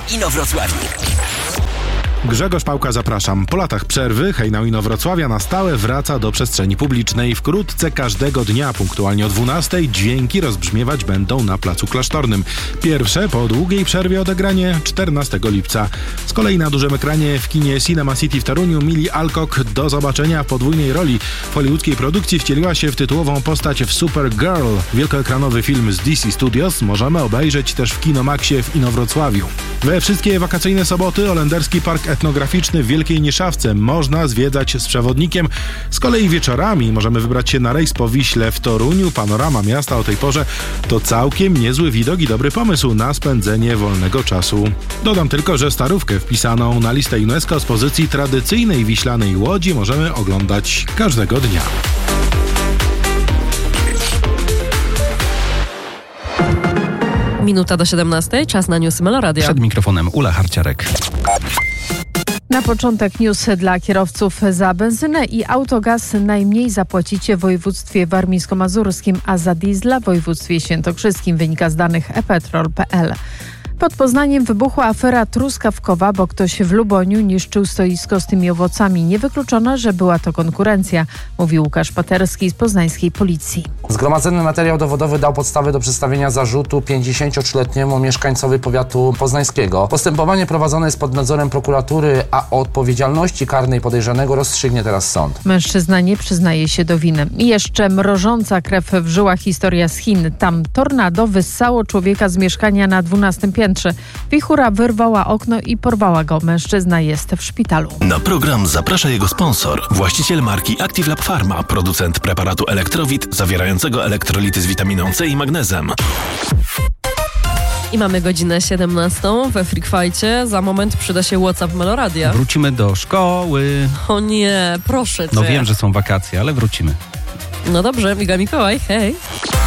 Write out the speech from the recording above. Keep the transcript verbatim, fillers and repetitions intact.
Inowrocławiu. Grzegorz Pałka, zapraszam. Po latach przerwy hejnał Inowrocławia na stałe wraca do przestrzeni publicznej. Wkrótce każdego dnia, punktualnie o dwunastej, dźwięki rozbrzmiewać będą na Placu Klasztornym. Pierwsze po długiej przerwie odegranie czternastego lipca. Z kolei na dużym ekranie w kinie Cinema City w Toruniu Millie Alcock do zobaczenia w podwójnej roli. W hollywoodzkiej produkcji wcieliła się w tytułową postać w Supergirl. Wielkoekranowy film z D C Studios możemy obejrzeć też w Kinomaxie w Inowrocławiu. We wszystkie wakacyjne soboty holenderski park etnograficzny w Wielkiej Nieszawce można zwiedzać z przewodnikiem. Z kolei wieczorami możemy wybrać się na rejs po Wiśle w Toruniu. Panorama miasta o tej porze to całkiem niezły widok i dobry pomysł na spędzenie wolnego czasu. Dodam tylko, że starówkę wpisaną na listę UNESCO z pozycji tradycyjnej wiślanej łodzi możemy oglądać każdego dnia. Minuta do siedemnastej, czas na newsy Meloradia. Przed mikrofonem Ula Harciarek. Na początek news dla kierowców. Za benzynę i autogaz najmniej zapłacicie w województwie warmińsko-mazurskim, a za diesla w województwie świętokrzyskim, wynika z danych e petrol kropka pe el. Pod Poznaniem wybuchła afera truskawkowa, bo ktoś w Luboniu niszczył stoisko z tymi owocami. Niewykluczone, że była to konkurencja, mówi Łukasz Paterski z poznańskiej policji. Zgromadzony materiał dowodowy dał podstawę do przedstawienia zarzutu pięćdziesięciotrzyletniemu mieszkańcowi powiatu poznańskiego. Postępowanie prowadzone jest pod nadzorem prokuratury, a o odpowiedzialności karnej podejrzanego rozstrzygnie teraz sąd. Mężczyzna nie przyznaje się do winy. I jeszcze mrożąca krew w żyłach historia z Chin. Tam tornado wyssało człowieka z mieszkania na dwunastym piętrze. Wichura wyrwała okno i porwała go. Mężczyzna jest w szpitalu. Na program zaprasza jego sponsor, właściciel marki Active Lab Pharma, producent preparatu Elektrowit zawierającego elektrolity z witaminą C i magnezem. I mamy godzinę siedemnastą we Freak Fightcie. Za moment przyda się WhatsApp Meloradia. Wrócimy do szkoły. O nie, proszę cię. No wiem, że są wakacje, ale wrócimy. No dobrze, Miga Mikołaj, hej.